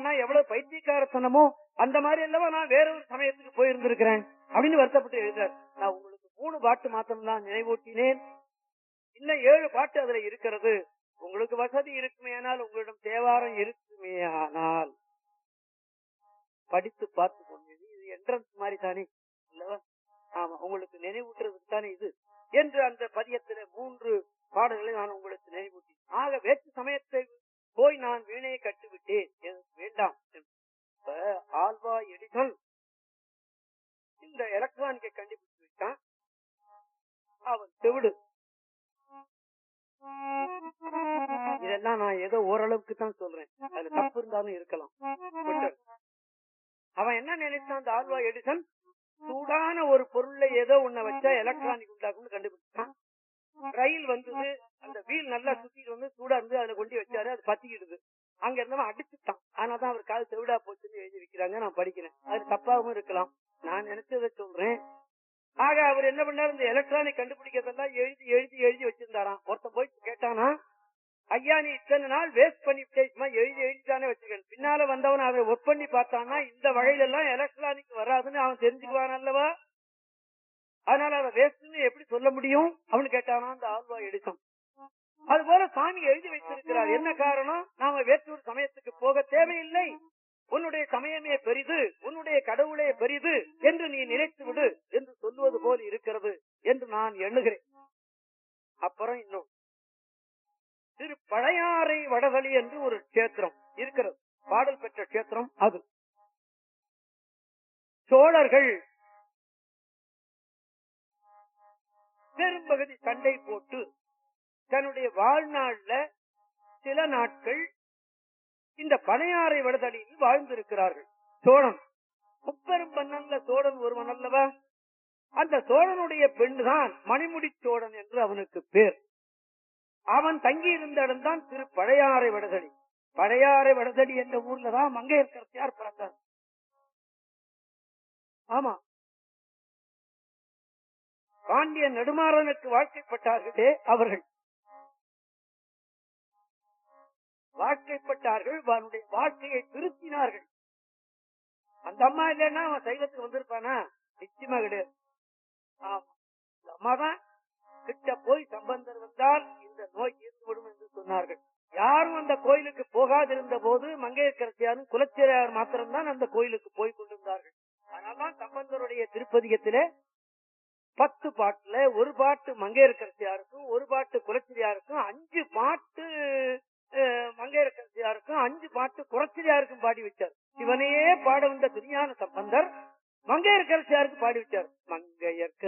பாடினான்னா எவ்வளவு பைத்தியக்காரத்தனமோ அந்த மாதிரி அல்லவா நான் வேற ஒரு சமயத்துக்கு போயிருந்திருக்கிறேன் அப்படின்னு வருத்தப்பட்டு எழுதுறார். நான் உங்களுக்கு 3 பாட்டு மாத்திரம் தான் நினைவூட்டினேன், இன்னும் 7 பாட்டு அதுல இருக்கிறது. உங்களுக்கு வசதி இருக்குமே ஆனால், உங்களிடம் தேவாரம் இருக்குமே ஆனால் படித்து பார்த்து கொண்டு, இது என்ட்ரன்ஸ் மாதிரி தானே அல்லவா, ஆமா உங்களுக்கு நினைவூட்டுறதுக்கு தானே இது என்று அந்த பதியத்துல 3 பாடல்களை நான் உங்களுக்கு நினைவூட்டி. ஆக வேற்று சமயத்தை போய் நான் வீணையை கட்டுவிட்டேன், எனக்கு வேண்டாம். இப்ப ஆல்வா எடிசன் இந்த எலக்ட்ரானிக்கை கண்டுபிடிச்சு விட்டான், அவன் செவிடு. இதெல்லாம் நான் ஏதோ ஓரளவுக்கு தான் சொல்றேன், அது தப்பு இருந்தாலும் இருக்கலாம். அவன் என்ன நினைச்சான், அந்த ஆல்வா எடிசன் சூடான ஒரு பொருள்ல ஏதோ ஒன்ன வச்சா எலக்ட்ரானிக் உண்டாக்கும்னு கண்டுபிடிச்சான். ரயில் வந்தது, அந்த வீல் நல்லா சுத்திட்டு வந்து சூடா இருந்து அதுல கொண்டு வச்சாரு, அது பத்திக்கிடுது. அங்க இருந்தவன் அடிச்சுட்டான். ஆனாதான் அவர் கால் செவிடா போச்சுன்னு எழுதி வைக்கிறாங்க, நான் படிக்கிறேன். அது தப்பாகவும் இருக்கலாம், நான் நினைச்சதை சொல்றேன். ஆக அவர் என்ன பண்ணாரு, இந்த எலக்ட்ரானிக் கண்டுபிடிக்கிறதெல்லாம் எழுதி எழுதி எழுதி வச்சிருந்தாராம். ஒருத்தன் போய் கேட்டானா, ஐயா நீ இத்தனை நாள் வேஸ்ட் பண்ணிவிட்டே, எழுதி எழுதித்தானே வச்சுக்கணும். பின்னால வந்தவன் அதை ஒர்க் பண்ணி பார்த்தான்னா இந்த வகையில எல்லாம் எலக்ட்ரானிக் வராதுன்னு அவன் தெரிஞ்சுக்குவான் அல்லவா, அதனால அதை வேஸ்ட்னு எப்படி சொல்ல முடியும் அவனு கேட்டானா அந்த ஆல்வா எடிசன். அது போல சாமி எழுதி வைத்திருக்கிறார். என்ன காரணம், நாம வேற்றொரு சமயத்துக்கு போக தேவையில்லை, உன்னுடைய சமயமே பெரிது, உன்னுடைய கடவுளே பெரிது என்று நீ நினைத்து விடு என்று சொல்லுவது போல் இருக்கிறது என்று நான் எண்ணுகிறேன். அப்புறம் இன்னும் திரு பழையாறை வடவழி என்று ஒரு கஷேத்திரம் இருக்கிறது, பாடல் பெற்ற கஷேத்திரம். அது சோழர்கள் பெரும்பகுதி சண்டை போட்டு தன்னுடைய வாழ்நாள்ல சில நாட்கள் இந்த பழையாறை வடதடியில் வாழ்ந்திருக்கிறார்கள். சோழன் முப்பெரும் மன்னன்ல சோழன் ஒருவன் அல்லவா, அந்த சோழனுடைய பெண் தான் மணிமுடி சோழன் என்று அவனுக்கு பேர். அவன் தங்கி இருந்த இடம்தான் திரு பழையாறை வடதடி. பழையாறை வடதடி என்ற ஊர்ல தான் மங்கையர்க்கரசியார் பிறந்தார். ஆமா, பாண்டிய நெடுமாறனுக்கு வாழ்க்கைப்பட்டார்களே அவர்கள், வாழ்க்கைப்பட்டார்கள், அவனுடைய வாழ்க்கையை திருத்தினார்கள். அந்த அம்மா இல்லைன்னா அவன் சைவத்துக்கு வந்திருப்பானா, நிச்சயமா கிடையாது. ஆமா, அம்மாதான் கிட்ட போய் சம்பந்தர் வந்தால் இந்த நோய் தீர்ந்துவிடும் என்று சொன்னார்கள். யாரும் அந்த கோயிலுக்கு போகாதிருந்த போது மங்கையர்க்கரசியாரும் குலச்சிறையார் மாத்திரம்தான் அந்த கோயிலுக்கு போய் கொண்டிருந்தார்கள். அதனால்தான் சம்பந்தருடைய திருப்பதிகத்திலே 10 பாட்டுல ஒரு பாட்டு மங்கையர்க்கரசியாருக்கும், ஒரு பாட்டு குலச்சிறையாருக்கும், 5 பாட்டு மங்கையர்க்கரசியாருக்கும், 5 பாட்டு குலச்சிறையாருக்கும் பாடி வச்சார். இவனையே பாட வந்த திருஞான சம்பந்தர் மங்கையர்க்கரசியாருக்கு பாடி வச்சார். மங்கையர்க்க